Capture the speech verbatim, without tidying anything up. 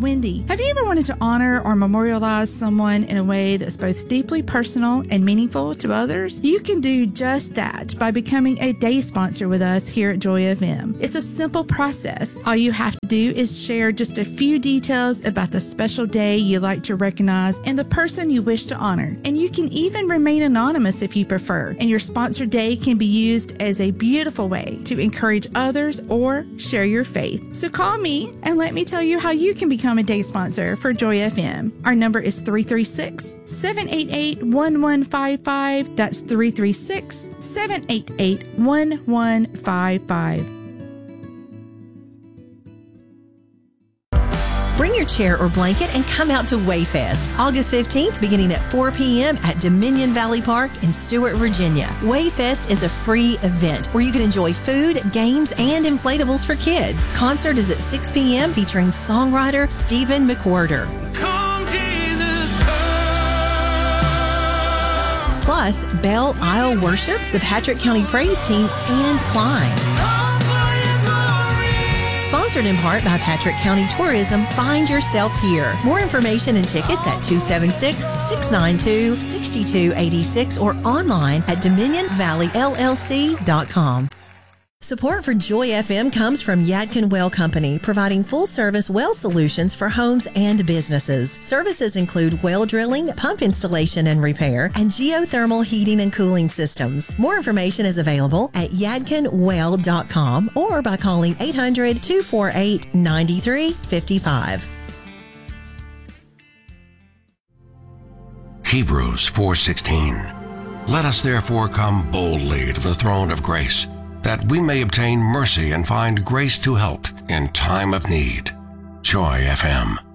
Wendy. Have you ever wanted to honor or memorialize someone in a way that's both deeply personal and meaningful to others? You can do just that by becoming a day sponsor with us here at Joy F M. It's a simple process. All you have to do is share just a few details about the special day you like to recognize and the person you wish to honor. And you can even remain anonymous if you prefer. And your sponsored day can be used as a beautiful way to encourage others or share your faith. So call me and let me tell you how you can become a day sponsor for Joy F M. Our number is three three six, seven eight eight, one one five five. That's three three six, seven eight eight, one one five five. Bring your chair or blanket and come out to Wayfest, August fifteenth, beginning at four p.m. at Dominion Valley Park in Stuart, Virginia. Wayfest is a free event where you can enjoy food, games, and inflatables for kids. Concert is at six p.m. featuring songwriter Stephen McWhirter. Come, Jesus, come. Plus, Belle Isle Worship, the Patrick County Praise Team, and Climb. Sponsored in part by Patrick County Tourism, find yourself here. More information and tickets at two seven six, six nine two, six two eight six or online at dominion valley l l c dot com. Support for Joy F M comes from Yadkin Well Company, providing full-service well solutions for homes and businesses. Services include well drilling, pump installation and repair, and geothermal heating and cooling systems. More information is available at yadkin well dot com or by calling eight hundred, two four eight, nine three five five. Hebrews four sixteen. Let us therefore come boldly to the throne of grace, that we may obtain mercy and find grace to help in time of need. Joy F M.